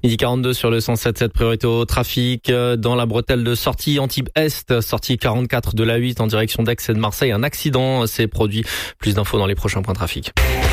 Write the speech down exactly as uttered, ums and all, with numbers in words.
Midi quarante-deux sur le cent sept sept, priorité au trafic dans la bretelle de sortie Antibes Est, sortie quarante-quatre de l'A huit en direction d'Aix et de Marseille. Un accident s'est produit. Plus d'infos dans les prochains points trafic.